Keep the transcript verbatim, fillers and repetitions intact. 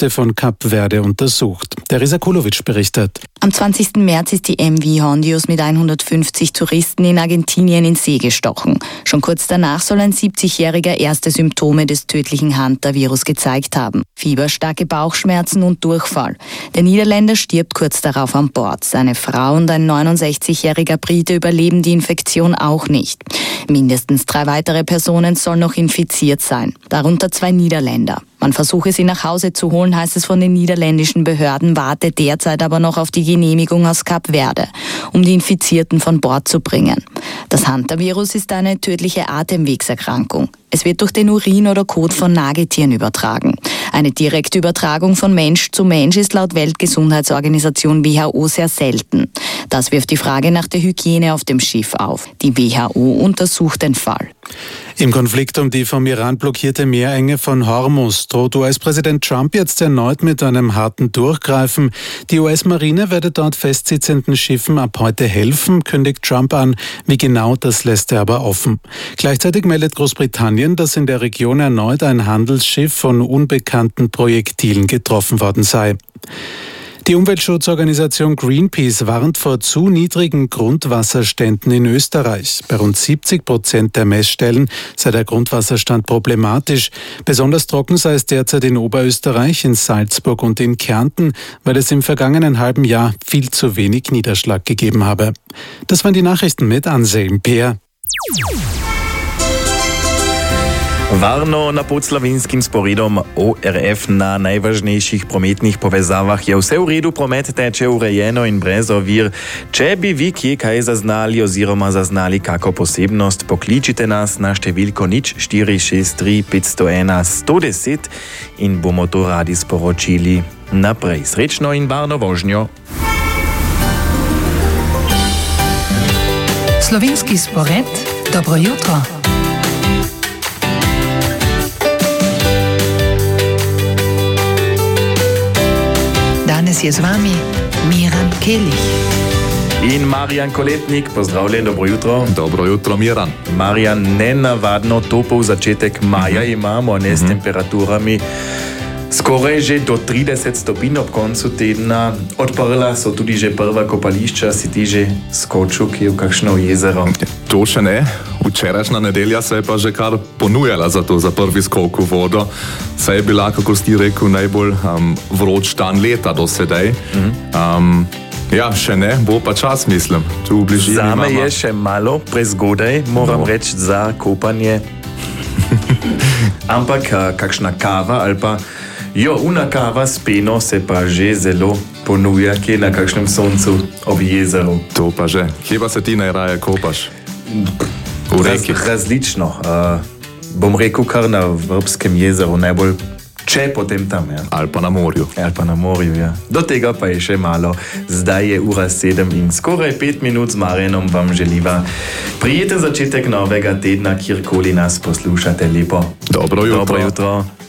Küste von Kap Verde untersucht. Teresa Kulovic berichtet. Am zwanzigsten März ist die M V Hondius mit hundertfünfzig Touristen in Argentinien in See gestochen. Schon kurz danach soll ein siebzigjähriger erste Symptome des tödlichen Hanta-Virus gezeigt haben. Fieber, starke Bauchschmerzen und Durchfall. Der Niederländer stirbt kurz darauf an Bord. Seine Frau und ein neunundsechzigjähriger Brite überleben die Infektion auch nicht. Mindestens drei weitere Personen sollen noch infiziert sein, darunter zwei Niederländer. Man versuche sie nach Hause zu holen, heißt es von den niederländischen Behörden, warte derzeit aber noch auf die Genehmigung aus Kap Verde, um die Infizierten von Bord zu bringen. Das Hanta-Virus ist eine tödliche Atemwegserkrankung. Es wird durch den Urin oder Kot von Nagetieren übertragen. Eine direkte Übertragung von Mensch zu Mensch ist laut Weltgesundheitsorganisation W H O sehr selten. Das wirft die Frage nach der Hygiene auf dem Schiff auf. Die W H O untersucht den Fall. Im Konflikt um die vom Iran blockierte Meerenge von Hormuz droht U S-Präsident Trump jetzt erneut mit einem harten Durchgreifen. Die U S-Marine werde dort festsitzenden Schiffen ab heute helfen, kündigt Trump an. Wie genau, das lässt er aber offen. Gleichzeitig meldet Großbritannien, dass in der Region erneut ein Handelsschiff von unbekannten Projektilen getroffen worden sei. Die Umweltschutzorganisation Greenpeace warnt vor zu niedrigen Grundwasserständen in Österreich. Bei rund siebzig Prozent der Messstellen sei der Grundwasserstand problematisch. Besonders trocken sei es derzeit in Oberösterreich, in Salzburg und in Kärnten, weil es im vergangenen halben Jahr viel zu wenig Niederschlag gegeben habe. Das waren die Nachrichten mit Anselm Peer. Varno na podslovinskim sporedom O R F na najvažnejših prometnih povezavah je vse v redu, promet teče urejeno in brez ovir. Če bi vi kje kaj zaznali oziroma zaznali kako posebnost, pokličite nas na številko nič štiri šest tri pet sto ena sto deset in bomo to radi sporočili naprej. Srečno in varno vožnjo. Slovenski spored, dobro jutro. Danes je z vami Miran Kelih. In Marijan Koletnik, pozdravljen, dobro jutro. Dobro jutro, Miran. Marijan, nenavadno topel začetek maja mm-hmm. imamo, ne, s mm-hmm. temperaturami skoraj že do trideset stopinj ob koncu tedna. Odprla so tudi že prva kopališča, si ti že skočil kje v kakšno jezero? To še ne. Včerajšnja nedelja se je pa že kar ponujala za to, za prvi skok v vodo. Se je bila, kako si ti rekel, najbolj um, vroč dan leta do sedaj. Mm-hmm. Um, ja, še ne, bo pa čas, mislim. Tu v bližini Zame imamo. Je še malo prezgodaj, moram no. reči, za kopanje. Ampak kakšna kava ali pa jo, una kava s peno se pa že zelo ponuja, kje na kakšnem soncu ob jezeru. To pa že. Kje pa se ti najraje kopaš? V reki? Raz, različno. Uh, bom rekel kar na Vrbskem jezeru, najbolj če potem tam. Ja. Ali pa na morju. Ali pa na morju, ja. Do tega pa je še malo. Zdaj je ura sedem in skoraj pet minut z Marjanom vam želiva prijeten začetek novega tedna, kjerkoli nas poslušate. Lepo. Dobro jutro. Dobro jutro.